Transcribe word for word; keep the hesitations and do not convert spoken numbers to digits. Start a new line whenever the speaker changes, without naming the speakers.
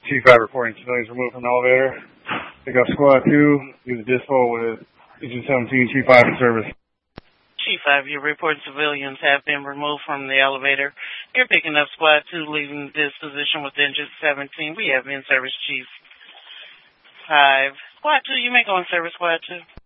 Chief five reporting civilians removed from the elevator. Pick up Squad two, do the dispo with Agent seventeen, Chief five in service.
Chief five, your reported civilians have been removed from the elevator. You're picking up Squad two, leaving this position with Agent seventeen. We have in service, Chief five. Squad two, you may go in service, Squad two.